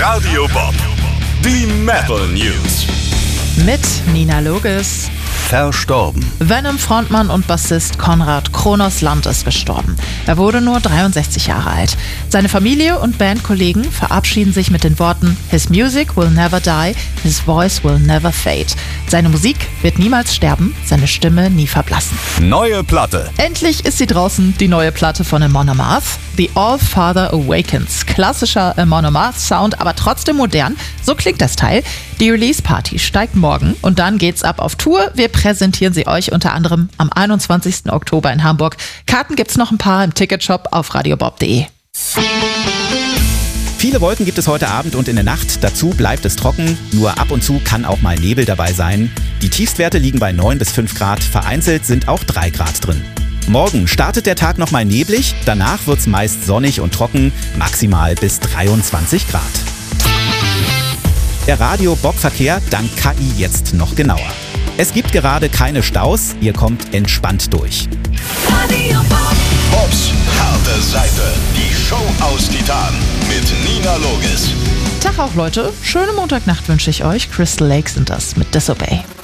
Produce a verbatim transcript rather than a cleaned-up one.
Radio Bob, die Metal News. Mit Nina Loges. Verstorben. Venom-Frontmann und Bassist Konrad Kronos Land ist gestorben. Er wurde nur dreiundsechzig Jahre alt. Seine Familie und Bandkollegen verabschieden sich mit den Worten: His music will never die, his voice will never fade. Seine Musik wird niemals sterben, seine Stimme nie verblassen. Neue Platte. Endlich ist sie draußen, die neue Platte von Amon Amarth. The All-Father Awakens. Klassischer Amon Amarth-Sound, aber trotzdem modern. So klingt das Teil. Die Release-Party steigt morgen und dann geht's ab auf Tour. Wir präsentieren sie euch unter anderem am einundzwanzigsten Oktober in Hamburg. Karten gibt's noch ein paar im Ticketshop auf radiobob punkt de. Viele Wolken gibt es heute Abend und in der Nacht. Dazu bleibt es trocken. Nur ab und zu kann auch mal Nebel dabei sein. Die Tiefstwerte liegen bei neun bis fünf Grad. Vereinzelt sind auch drei Grad drin. Morgen startet der Tag nochmal neblig. Danach wird's meist sonnig und trocken. Maximal bis dreiundzwanzig Grad. Der Radio-Bob-Verkehr dank K I jetzt noch genauer. Es gibt gerade keine Staus. Ihr kommt entspannt durch. Radio Bob. Bobs harte Seite. Die Show aus Titan mit Nina Loges. Tag auch, Leute. Schöne Montagnacht wünsche ich euch. Crystal Lake sind das mit Disobey.